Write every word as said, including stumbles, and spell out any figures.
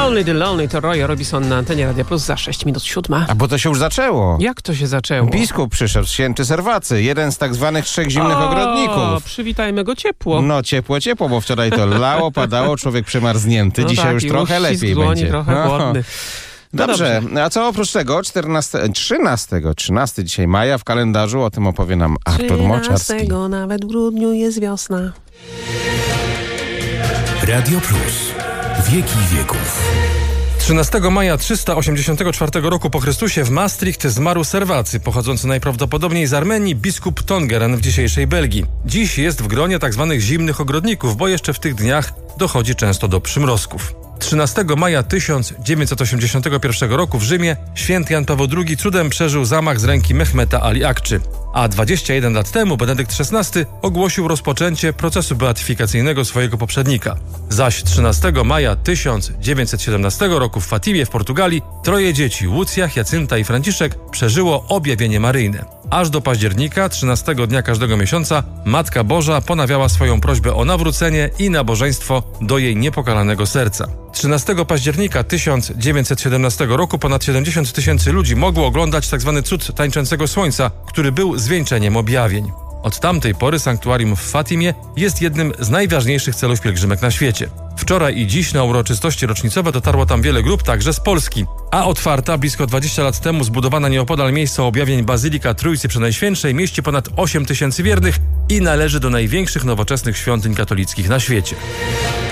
Only the Lonely to Roy Orbison na antenie Radia Plus za sześć minut siódma. A bo to się już zaczęło. Jak to się zaczęło? Biskup przyszedł, święty Serwacy, jeden z tak zwanych trzech zimnych o, ogrodników. Przywitajmy go ciepło. No ciepło, ciepło, bo wczoraj to lało, padało, człowiek przemarznięty. No Dzisiaj tak, już trochę lepiej dłoni, będzie. trochę No. głodny. No Dobrze, a co oprócz tego czternastego, trzynastego, trzynastego dzisiaj maja w kalendarzu, o tym opowie nam Artur Moczarski. trzynastego nawet w grudniu jest wiosna. Radio Plus. Wieki wieków. trzynastego maja trzysta osiemdziesiątego czwartego roku po Chrystusie w Maastricht zmarł Serwacy, pochodzący najprawdopodobniej z Armenii, biskup Tongeren w dzisiejszej Belgii. Dziś jest w gronie tzw. zimnych ogrodników, bo jeszcze w tych dniach dochodzi często do przymrozków. trzynastego maja tysiąc dziewięćset osiemdziesiątego pierwszego roku w Rzymie święty Jan Paweł drugi cudem przeżył zamach z ręki Mehmeta Ali Akczy, a dwadzieścia jeden lat temu Benedykt szesnasty ogłosił rozpoczęcie procesu beatyfikacyjnego swojego poprzednika. Zaś trzynastego maja tysiąc dziewięćset siedemnastego roku w Fatimie w Portugalii troje dzieci, Łucja, Jacynta i Franciszek, przeżyło objawienie maryjne. Aż do października, trzynastego dnia każdego miesiąca, Matka Boża ponawiała swoją prośbę o nawrócenie i nabożeństwo do jej niepokalanego serca. trzynastego października tysiąc dziewięćset siedemnastego roku ponad siedemdziesiąt tysięcy ludzi mogło oglądać tzw. cud tańczącego słońca, który był zwieńczeniem objawień. Od tamtej pory sanktuarium w Fatimie jest jednym z najważniejszych celów pielgrzymek na świecie. Wczoraj i dziś na uroczystości rocznicowe dotarło tam wiele grup, także z Polski. A otwarta blisko dwadzieścia lat temu zbudowana nieopodal miejsca objawień Bazylika Trójcy Przenajświętszej mieści ponad osiem tysięcy wiernych i należy do największych nowoczesnych świątyń katolickich na świecie.